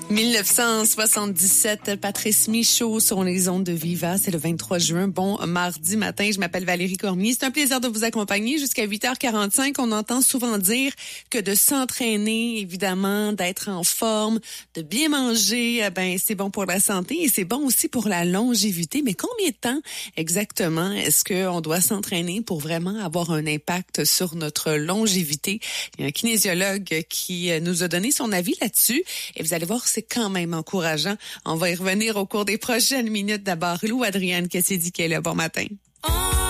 1977, Patrice Michaud sur les ondes de Viva. C'est le 23 juin. Bon mardi matin. Je m'appelle Valérie Cormier. C'est un plaisir de vous accompagner jusqu'à 8h45. On entend souvent dire que de s'entraîner, évidemment, d'être en forme, de bien manger, c'est bon pour la santé et c'est bon aussi pour la longévité. Mais combien de temps exactement est-ce qu'on doit s'entraîner pour vraiment avoir un impact sur notre longévité? Il y a un kinésiologue qui nous a donné son avis là-dessus et vous allez voir, c'est quand même encourageant. On va y revenir au cours des prochaines minutes. D'abord, Lou Adrienne Cassidy qui est là. Bon matin.